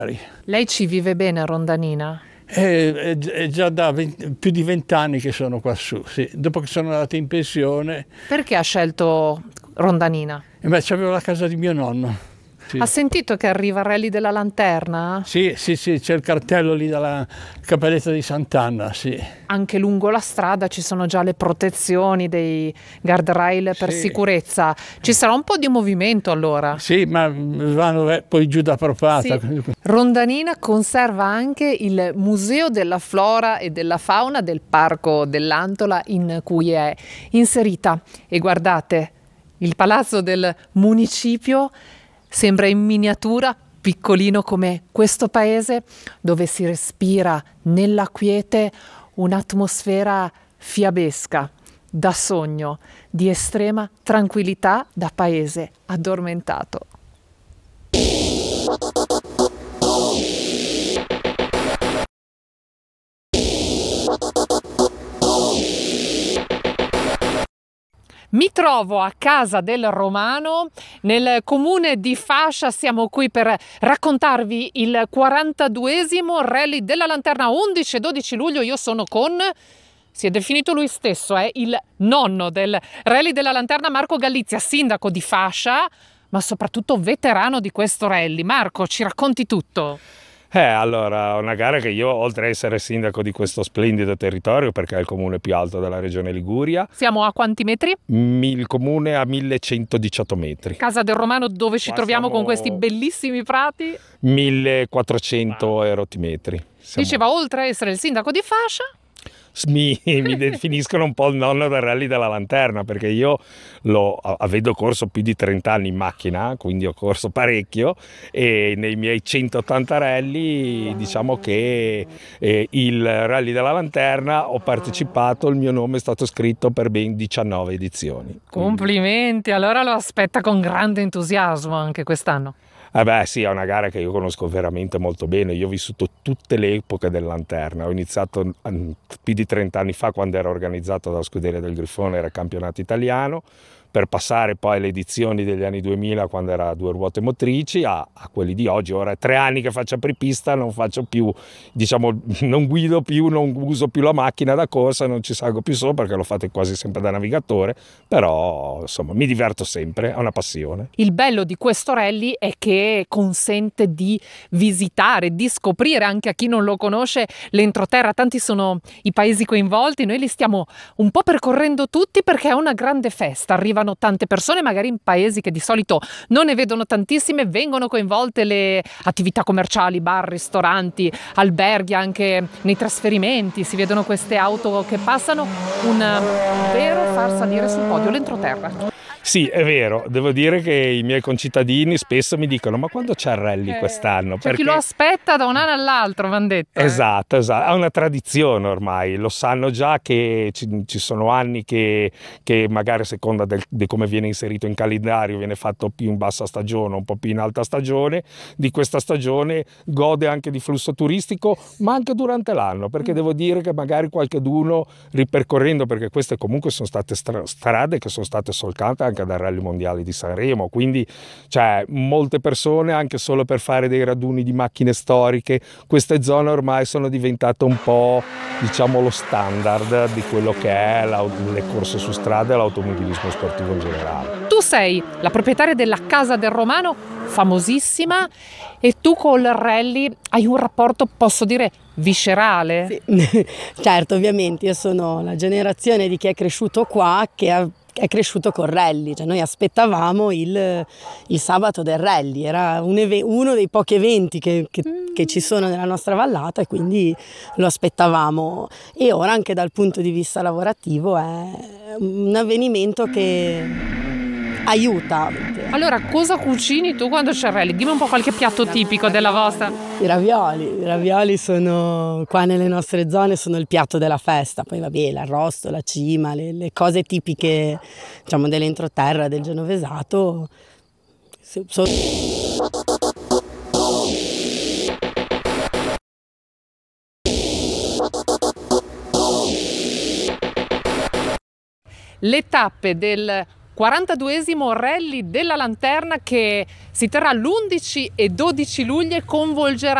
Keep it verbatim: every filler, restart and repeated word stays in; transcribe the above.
Lei ci vive bene a Rondanina? È, è, è già da venti, più di vent'anni che sono qua su, sì. Dopo che sono andato in pensione. Perché ha scelto Rondanina? E beh, c'avevo la casa di mio nonno. Sì. Ha sentito che arriva il Rally della Lanterna? Sì, sì, sì, c'è il cartello lì dalla Cappelletta di Sant'Anna, sì. Anche lungo la strada ci sono già le protezioni dei guardrail per sì. sicurezza. Ci sarà un po' di movimento allora? Sì, ma vanno poi giù da Propata. Sì. Rondanina conserva anche il Museo della Flora e della Fauna del Parco dell'Antola in cui è inserita. E guardate, il palazzo del municipio sembra in miniatura, piccolino come questo paese, dove si respira nella quiete un'atmosfera fiabesca, da sogno, di estrema tranquillità da paese addormentato. Mi trovo a casa del Romano, nel comune di Fascia. Siamo qui per raccontarvi il quarantaduesimo Rally della Lanterna, undici e dodici luglio. Io sono con, si è definito lui stesso, è il nonno del Rally della Lanterna, Marco Galizia, sindaco di Fascia, ma soprattutto veterano di questo rally. Marco, ci racconti tutto? Eh, allora, una gara che io, oltre a essere sindaco di questo splendido territorio, perché è il comune più alto della regione Liguria. Siamo a quanti metri? Il comune a millecentodiciotto metri. Casa del Romano, dove ci Qua troviamo siamo... con questi bellissimi prati? millequattrocento e rotti metri. Siamo... Diceva, oltre a essere il sindaco di Fascia, Mi, mi definiscono un po' il nonno del Rally della Lanterna, perché io lo avevo corso più di trenta anni in macchina, quindi ho corso parecchio, e nei miei centottanta rally diciamo che eh, il Rally della Lanterna ho partecipato, il mio nome è stato scritto per ben diciannove edizioni. Complimenti, allora lo aspetta con grande entusiasmo anche quest'anno. Eh beh sì, è una gara che io conosco veramente molto bene, io ho vissuto tutte le epoche del Lanterna, ho iniziato più di trenta anni fa quando era organizzato dalla Scuderia del Grifone, era il campionato italiano, per passare poi alle edizioni degli anni duemila quando era a due ruote motrici a, a quelli di oggi. Ora è tre anni che faccio apripista, non faccio più, diciamo, non guido più, non uso più la macchina da corsa, non ci salgo più sopra perché lo fate quasi sempre da navigatore, però insomma mi diverto sempre, è una passione. Il bello di questo rally è che consente di visitare, di scoprire anche a chi non lo conosce l'entroterra. Tanti sono i paesi coinvolti, noi li stiamo un po' percorrendo tutti perché è una grande festa, arriva tante persone, magari in paesi che di solito non ne vedono tantissime, vengono coinvolte le attività commerciali, bar, ristoranti, alberghi, anche nei trasferimenti, si vedono queste auto che passano, un vero far salire sul podio l'entroterra. Sì, è vero, devo dire che i miei concittadini spesso mi dicono ma quando c'è il rally quest'anno? C'è perché... chi lo aspetta da un anno all'altro, mi hanno detto. Eh. Esatto, esatto, è una tradizione ormai, lo sanno già che ci, ci sono anni che, che magari a seconda del, di come viene inserito in calendario viene fatto più in bassa stagione, un po' più in alta stagione, di questa stagione gode anche di flusso turistico, ma anche durante l'anno, perché devo dire che magari qualcheduno ripercorrendo, perché queste comunque sono state stra- strade che sono state solcate anche dal Rally Mondiale di Sanremo, quindi cioè, molte persone anche solo per fare dei raduni di macchine storiche, queste zone ormai sono diventate un po', diciamo, lo standard di quello che è la, le corse su strada e l'automobilismo sportivo in generale. Tu sei la proprietaria della Casa del Romano, famosissima, e tu col rally hai un rapporto, posso dire, viscerale? Sì. Certo, ovviamente io sono la generazione di chi è cresciuto qua, che ha è cresciuto col rally, cioè noi aspettavamo il, il sabato del rally, era un eve- uno dei pochi eventi che, che, che ci sono nella nostra vallata e quindi lo aspettavamo, e ora anche dal punto di vista lavorativo è un avvenimento che aiuta. Allora, cosa cucini tu quando c'è il rally? Dimmi un po' qualche piatto tipico della vostra. I ravioli, i ravioli sono qua nelle nostre zone, sono il piatto della festa, poi vabbè l'arrosto, la cima, le, le cose tipiche, diciamo, dell'entroterra, del genovesato. Sono... Le tappe del quarantaduesimo Rally della Lanterna che si terrà l'undici e dodici luglio e coinvolgerà